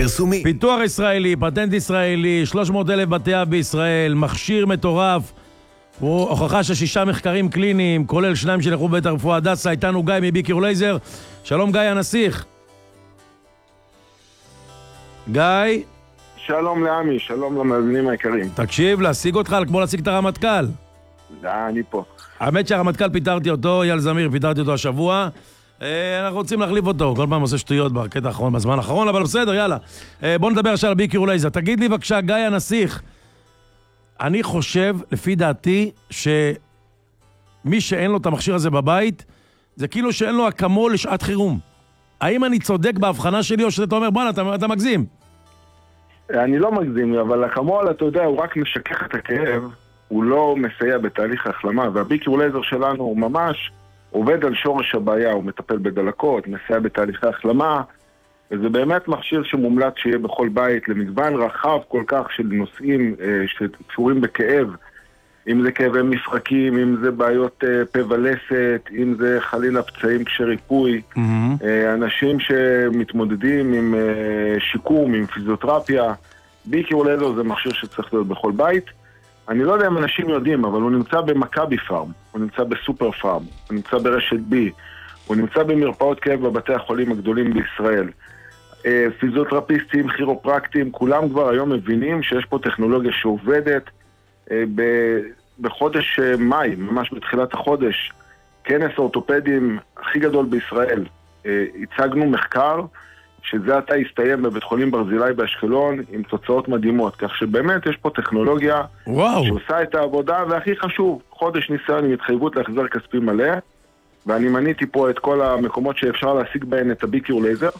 פרסומי. פיתוח ישראלי, פטנט ישראלי, 300,000 בתי אב בישראל, מכשיר מטורף, הוא הוכחה של 6 מחקרים קליניים, כולל 2 שנלכו בבית הרפואה הדסה. איתנו גיא מביקור לייזר. שלום גיא הנסיך. גיא. שלום לעמי, שלום למאזינים היקרים. תקשיב, להשיג אותך כמו להשיג את הרמטכ"ל. אני פה. האמת שהרמטכ"ל פיטרתי אותו, אייל זמיר, פיטרתי אותו השבוע. אנחנו רוצים להחליף אותו, כל פעם עושה שטויות בקטע האחרון, בזמן האחרון, אבל בסדר, יאללה. בוא נדבר עכשיו על ביקור לייזר. תגיד לי בבקשה, גיא הנסיך, אני חושב, לפי דעתי, שמי שאין לו את המכשיר הזה בבית, זה כאילו שאין לו אקמול לשעת חירום. האם אני צודק בהבחנה שלי, או שאתה אומר, בוא'נה, אתה מגזים? אני לא מגזים, אבל אקמול, אתה יודע, הוא רק משכך את הכאב, הוא לא מסייע בתהליך ההחלמה, והביקור לייזר שלנו הוא ממש עובד על שורש הבעיה, הוא מטפל בדלקות, מסייע בתהליכי החלמה, וזה באמת מכשיר שמומלץ שיהיה בכל בית למגוון רחב כל כך של נושאים שקשורים בכאב, אם זה כאבי מפרקים, אם זה בעיות פה ולסת, אם זה חלילה פצעים כשריפוי, אנשים שמתמודדים עם שיקום, עם פיזיותרפיה. ביקור לייזר זה מכשיר שצריך להיות בכל בית. אני לא יודע אם אנשים יודעים, אבל הוא נמצא במכבי פארם, הוא נמצא בסופר פארם, הוא נמצא ברשת בי, הוא נמצא במרפאות כאב בבתי החולים הגדולים בישראל. פיזיותרפיסטים, כירופרקטים, כולם כבר היום מבינים שיש פה טכנולוגיה שעובדת. בחודש מאי, ממש בתחילת החודש, כנס האורתופדים הכי גדול בישראל, הצגנו מחקר שזה עתה הסתיים בבית חולים ברזילי באשקלון עם תוצאות מדהימות, כך שבאמת יש פה טכנולוגיה שעושה את העבודה, והכי חשוב, חודש ניסיון עם התחייבות להחזר כספי מלא, ואני מניתי פה את כל המקומות שאפשר להשיג בהן את הביקור לייזר,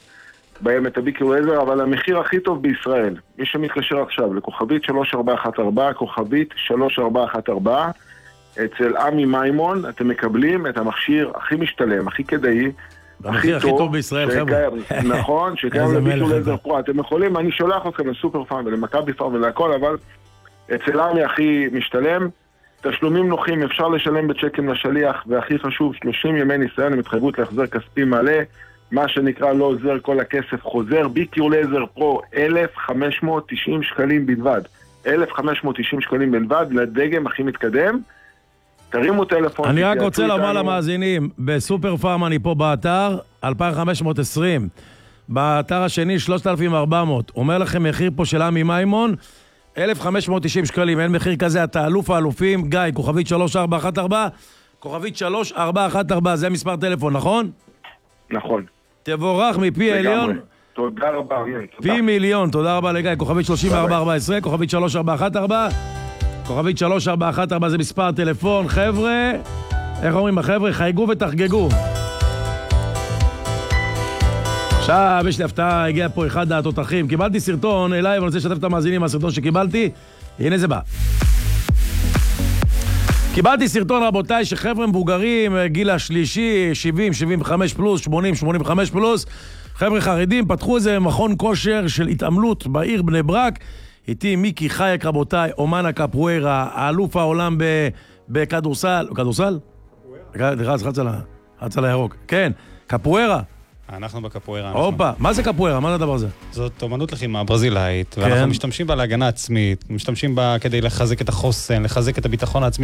אבל המחיר הכי טוב בישראל, מי שמתקשר עכשיו לכוכבית 3414, כוכבית 3414, אצל עמי מימון, אתם מקבלים את המכשיר הכי משתלם, הכי כדאי, המחיר הכי טוב בישראל, חבר'ה. נכון, שקיים לביקור לייזר פרו. אתם יכולים, אני שולח אתכם לסופר פארם ולמכבי פארם ולהכל, אבל אצל עמי הכי משתלם, תשלומים נוחים, אפשר לשלם בצ'קים לשליח, והכי חשוב, 30 ימי ניסיון עם התחייבות להחזר כספי מלא, מה שנקרא לא עוזר כל הכסף חוזר. ביקור לייזר פרו 1,590 שקלים בלבד, 1,590 שקלים בלבד לדגם הכי מתקדם. תרימו טלפון. אני רק רוצה לומר למאזינים, בסופר פארם אני פה באתר 2,520, באתר השני 3,400, אומר לכם מחיר פה של עמי מימון 1,590 שקלים, אין מחיר כזה, אתה אלוף האלופים. גיא, כוכבית 3414, כוכבית 3414, זה מספר טלפון, נכון? נכון. תבורך מפי עליון. תודה רבה. פי מיליון, תודה רבה לגיא. כוכבית 3414, כוכבית 3414, כוכבית 3414, זה מספר טלפון. חבר'ה, איך אומרים החבר'ה? חייגו ותחגגו. עכשיו יש לי הפתעה, הגיע פה אחד התותחים. קיבלתי סרטון אליי, ואני רוצה לשתף את המאזינים מהסרטון שקיבלתי. הנה זה בא. קיבלתי סרטון, רבותיי, שחבר'ה מבוגרים, גיל השלישי, 70, 75 פלוס, 80, 85 פלוס, חבר'ה חרדים, פתחו איזה מכון כושר של התעמלות בעיר בני ברק. איתי מיקי חייק, רבותיי, אומן הקפוארה, האלוף העולם בכדורסל. כדורסל? חץ על הירוק. כן, קפוארה. אנחנו בקפוארה. אופה, מה זה קפוארה? מה זה הדבר הזה? זאת אומנות לחימה ברזילאית, ואנחנו משתמשים בה להגנה עצמית, משתמשים בה כדי לחזק את החוסן, לחזק את הביטחון העצמי